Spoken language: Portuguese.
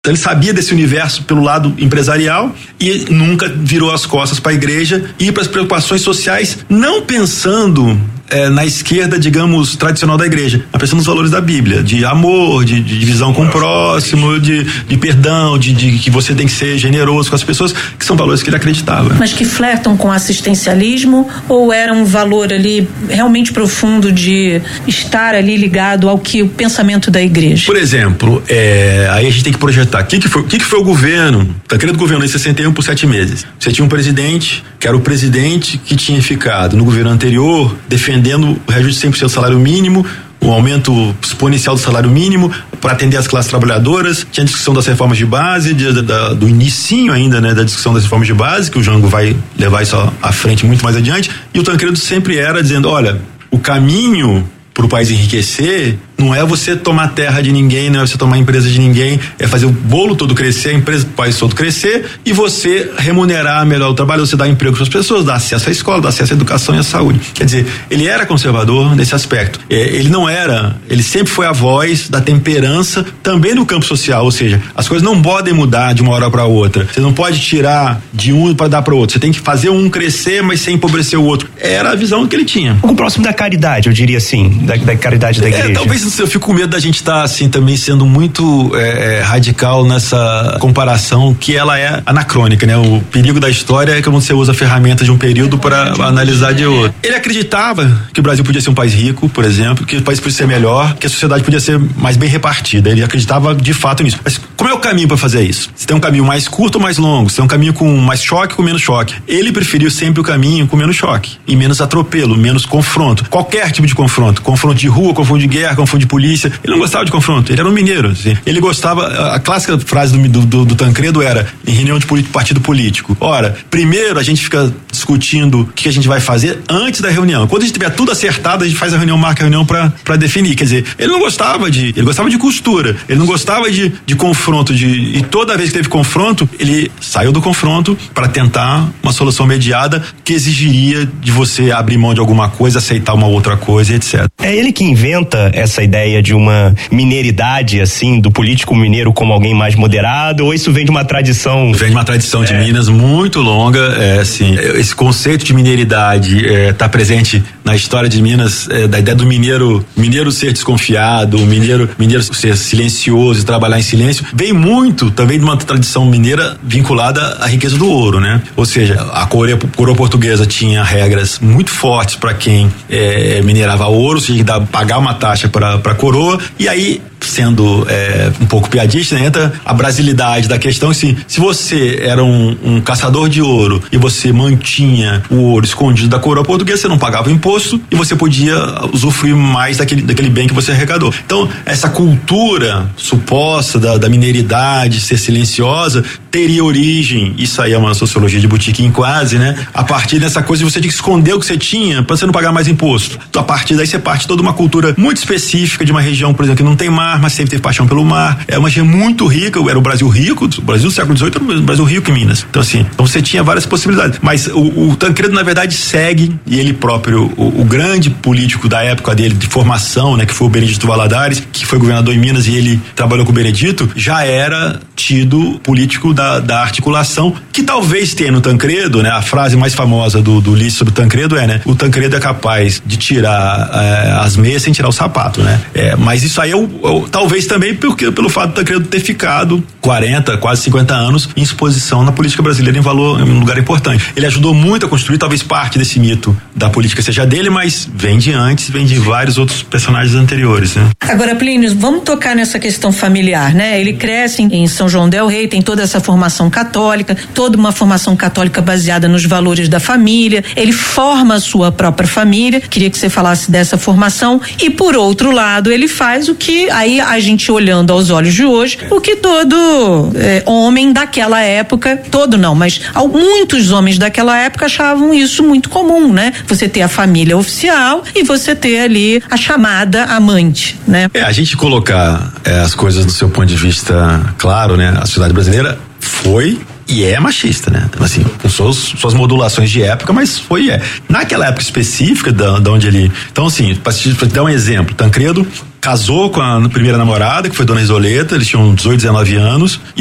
Então ele sabia desse universo pelo lado empresarial e nunca virou as costas para a igreja e para as preocupações sociais, não pensando na esquerda, digamos, tradicional da igreja, mas pensando nos valores da Bíblia, de amor, de divisão com o próximo, de perdão, de que você tem que ser generoso com as pessoas, que são valores que ele acreditava. Mas que flertam com assistencialismo, ou era um valor ali realmente profundo de estar ali ligado ao que o pensamento da igreja? Por exemplo, aí a gente tem que projetar, o que foi o governo? Tancredo governou em 61 por 7 meses. Você tinha um presidente, que era o presidente que tinha ficado no governo anterior, defendendo o reajuste de 100% do salário mínimo, o aumento exponencial do salário mínimo para atender as classes trabalhadoras. Tinha a discussão das reformas de base, do inicinho ainda, né, da discussão das reformas de base, que o Jango vai levar isso à frente muito mais adiante. E o Tancredo sempre era dizendo, olha, o caminho para o país enriquecer não é você tomar terra de ninguém, não é você tomar empresa de ninguém, é fazer o bolo todo crescer, a empresa, o país todo crescer e você remunerar melhor o trabalho, você dar emprego para as pessoas, dar acesso à escola, dar acesso à educação e à saúde. Quer dizer, ele era conservador nesse aspecto. Ele sempre foi a voz da temperança também no campo social, ou seja, as coisas não podem mudar de uma hora para outra. Você não pode tirar de um para dar para o outro. Você tem que fazer um crescer, mas sem empobrecer o outro. Era a visão que ele tinha. Um próximo da caridade, eu diria assim, da caridade da igreja. Talvez eu fico com medo da gente estar assim também sendo muito radical nessa comparação que ela é anacrônica, né? O perigo da história é que quando você usa ferramentas de um período para analisar de outro. Ele acreditava que o Brasil podia ser um país rico, por exemplo, que o país podia ser melhor, que a sociedade podia ser mais bem repartida. Ele acreditava de fato nisso. Mas como é o caminho para fazer isso? Você tem um caminho mais curto ou mais longo? Você tem um caminho com mais choque ou com menos choque? Ele preferiu sempre o caminho com menos choque e menos atropelo, menos confronto. Qualquer tipo de confronto de rua, confronto de guerra, confronto de polícia. Ele não gostava de confronto, ele era um mineiro. Assim. Ele gostava, a clássica frase do Tancredo era, em reunião de partido político, ora, primeiro a gente fica discutindo o que a gente vai fazer antes da reunião. Quando a gente tiver tudo acertado, a gente faz a reunião, marca a reunião pra definir. Quer dizer, ele gostava de costura, ele não gostava de confronto, e toda vez que teve confronto, ele saiu do confronto para tentar uma solução mediada que exigiria de você abrir mão de alguma coisa, aceitar uma outra coisa, etc. É ele que inventa essa ideia de uma mineridade, assim, do político mineiro como alguém mais moderado, ou isso vem de uma tradição? Vem de uma tradição de Minas muito longa, assim, esse conceito de mineridade tá presente na história de Minas, da ideia do mineiro ser desconfiado, o mineiro ser silencioso e trabalhar em silêncio, vem muito também de uma tradição mineira vinculada à riqueza do ouro, né? Ou seja, a coroa portuguesa tinha regras muito fortes para quem minerava ouro, você tinha que pagar uma taxa para a coroa, e aí, sendo um pouco piadista, né, entra a brasilidade da questão, assim, se você era um caçador de ouro e você mantinha o ouro escondido da coroa portuguesa, você não pagava imposto e você podia usufruir mais daquele bem que você arrecadou. Então, essa cultura suposta da mineridade ser silenciosa teria origem, isso aí é uma sociologia de botequim quase, né? A partir dessa coisa de você tinha que esconder o que você tinha para você não pagar mais imposto. Então, a partir daí você parte toda uma cultura muito específica de uma região, por exemplo, que não tem mar, mas sempre teve paixão pelo mar. É uma região muito rica, era o Brasil rico, o Brasil do século XVIII era o Brasil rico em Minas. Então, assim, você tinha várias possibilidades. Mas o Tancredo, na verdade, segue, e ele próprio, o grande político da época dele, de formação, né, que foi o Benedito Valadares, que foi governador em Minas e ele trabalhou com o Benedito, já era tido político da articulação, que talvez tenha no Tancredo, né, a frase mais famosa do Ulisses sobre o Tancredo né, o Tancredo é capaz de tirar as meias sem tirar o sapato, né? Mas isso aí talvez também pelo fato do Tancredo ter ficado 40, quase 50 anos em exposição na política brasileira em um lugar importante. Ele ajudou muito a construir, talvez parte desse mito da política seja dele, mas vem de antes, vem de vários outros personagens anteriores, né? Agora, Plínio, vamos tocar nessa questão familiar, né? Ele cresce em São João del Rei, tem toda essa formação católica, toda uma formação católica baseada nos valores da família, ele forma a sua própria família, queria que você falasse dessa formação, e por outro lado, ele faz o que, aí a gente olhando aos olhos de hoje, o que todo homem daquela época, todo não, mas muitos homens daquela época achavam isso muito comum, né? Você ter a família oficial e você ter ali a chamada amante, né? A gente colocar as coisas do seu ponto de vista claro, né? A sociedade brasileira foi E é machista, né? Assim, com suas modulações de época, mas naquela época específica da onde ele. Então, assim, pra te dar um exemplo, Tancredo casou com a primeira namorada, que foi Dona Isoleta, eles tinham 18, 19 anos,